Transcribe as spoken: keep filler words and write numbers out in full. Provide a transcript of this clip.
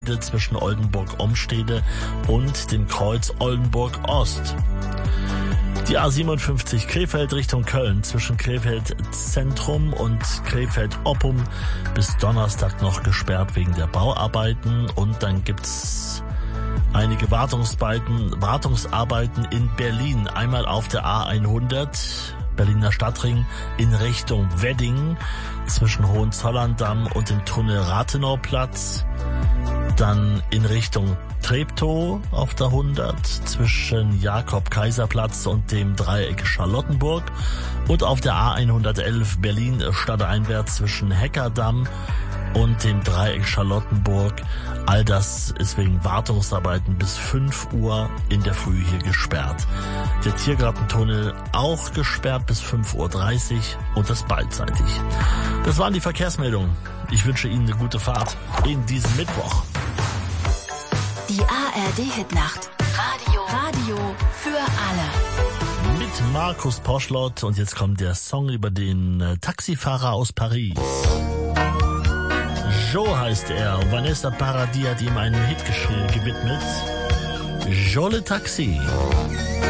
zwischen Oldenburg-Umstede und dem Kreuz Oldenburg-Ost. Die A siebenundfünfzig Krefeld Richtung Köln zwischen Krefeld Zentrum und Krefeld Oppum bis Donnerstag noch gesperrt wegen der Bauarbeiten. Und dann gibt's einige Wartungsarbeiten, Wartungsarbeiten in Berlin. Einmal auf der A hundert, Berliner Stadtring in Richtung Wedding zwischen Hohenzollern-Damm und dem Tunnel Rathenauplatz. Dann in Richtung Treptow auf der hundert zwischen Jakob-Kaiser-Platz und dem Dreieck Charlottenburg. Und auf der A hundertelf Berlin stadteinwärts zwischen Heckerdamm und dem Dreieck Charlottenburg. All das ist wegen Wartungsarbeiten bis fünf Uhr in der Früh hier gesperrt. Der Tiergartentunnel auch gesperrt bis fünf Uhr dreißig und das beidseitig. Das waren die Verkehrsmeldungen. Ich wünsche Ihnen eine gute Fahrt in diesem Mittwoch. Die A R D-Hitnacht. Radio. Radio für alle. Mit Markus Poschlott und jetzt kommt der Song über den äh, Taxifahrer aus Paris. Joe heißt er und Vanessa Paradis hat ihm einen Hit gewidmet. Joe le Taxi.